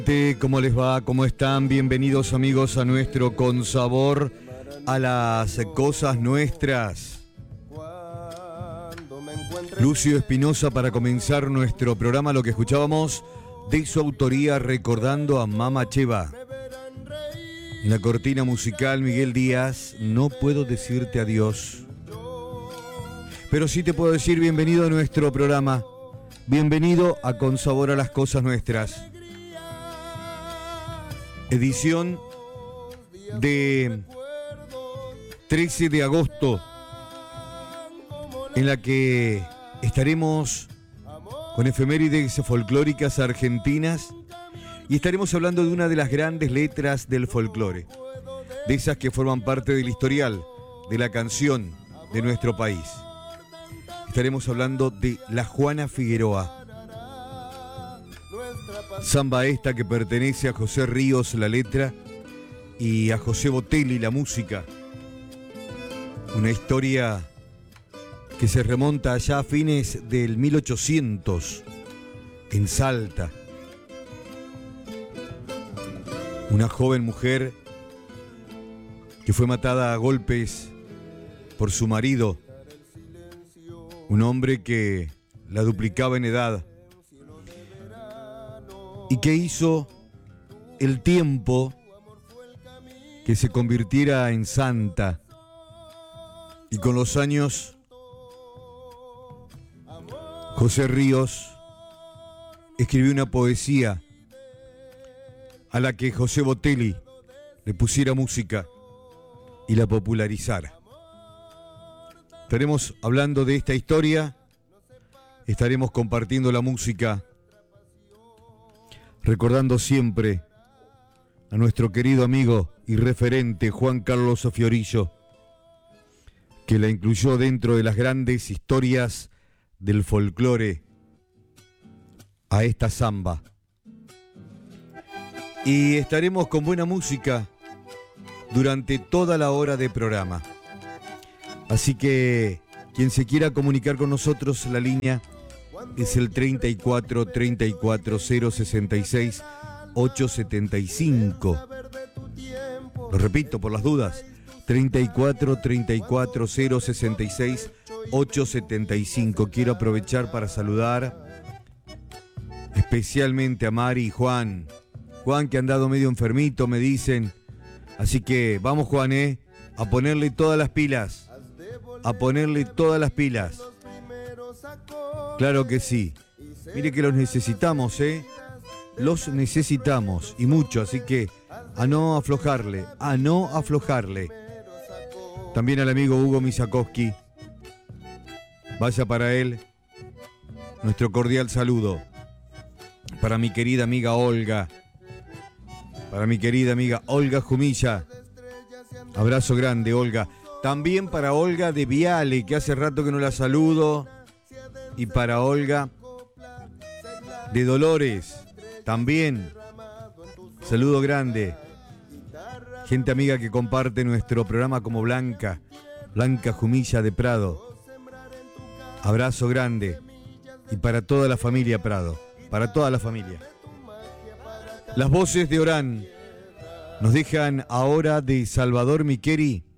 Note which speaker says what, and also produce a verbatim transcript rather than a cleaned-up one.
Speaker 1: ¿Cómo les va? ¿Cómo están? Bienvenidos amigos a nuestro Con Sabor a las Cosas Nuestras. Lucio Espinosa para comenzar nuestro programa, lo que escuchábamos de su autoría, Recordando a Mama Cheva. En la cortina musical, Miguel Díaz, No puedo decirte adiós, pero sí te puedo decir bienvenido a nuestro programa. Bienvenido a Con Sabor a las Cosas Nuestras. Edición de trece de agosto, en la que estaremos con efemérides folclóricas argentinas y estaremos hablando de una de las grandes letras del folclore, de esas que forman parte del historial de la canción de nuestro país. Estaremos hablando de la Juana Figueroa. Samba esta que pertenece a José Ríos la letra y a José Botelli la música. Una historia que se remonta allá a fines del mil ochocientos en Salta. Una joven mujer que fue matada a golpes por su marido, un hombre que la duplicaba en edad y que hizo el tiempo que se convirtiera en santa. Y con los años, José Ríos escribió una poesía a la que José Botelli le pusiera música y la popularizara. Estaremos hablando de esta historia, estaremos compartiendo la música, recordando siempre a nuestro querido amigo y referente Juan Carlos Fiorillo, que la incluyó dentro de las grandes historias del folclore a esta samba. Y estaremos con buena música durante toda la hora de programa. Así que quien se quiera comunicar con nosotros, la línea es el treinta y cuatro, treinta y cuatro, cero sesenta y seis, ochocientos setenta y cinco. Lo repito por las dudas, treinta y cuatro, treinta y cuatro, cero sesenta y seis, ochocientos setenta y cinco. Quiero aprovechar para saludar especialmente a Mari y Juan. Juan, que han dado medio enfermito, me dicen. Así que vamos, Juan, eh, a ponerle todas las pilas. A ponerle todas las pilas. Claro que sí. Mire que los necesitamos, ¿eh? Los necesitamos y mucho, así que a no aflojarle, a no aflojarle. También al amigo Hugo Misakowski. Vaya para él nuestro cordial saludo. Para mi querida amiga Olga. Para mi querida amiga Olga Jumilla. Abrazo grande, Olga. También para Olga de Viale, que hace rato que no la saludo. Y para Olga de Dolores, también. Saludo grande. Gente amiga que comparte nuestro programa como Blanca. Blanca Jumilla de Prado. Abrazo grande. Y para toda la familia Prado. Para toda la familia. Las voces de Orán nos dejan ahora de Salvador Miqueri.